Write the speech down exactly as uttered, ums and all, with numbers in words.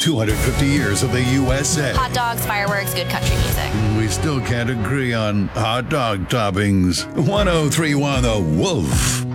two hundred fifty years of the U S A. Hot dogs, fireworks, good country music. We still can't agree on hot dog toppings. ten thirty-one The Wolf.